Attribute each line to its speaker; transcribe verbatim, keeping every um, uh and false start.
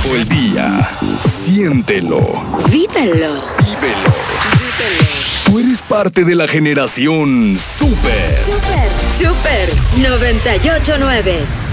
Speaker 1: todo el día. Siéntelo.
Speaker 2: Vívelo.
Speaker 1: Vívelo. Tú eres parte de la generación Super.
Speaker 2: Super. Super noventa y ocho nueve.